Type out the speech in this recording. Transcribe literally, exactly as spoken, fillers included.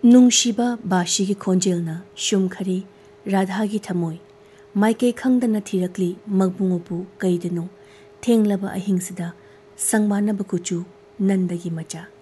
नुंगशिबा बाशिगी खोंजेलना शुमखरी राधागी थमोय माइके खंगदना थिरकली मगबुंगपु कैदनो थेंगलबा अहिंसदा संगमानब कुचु नंदगी मचा।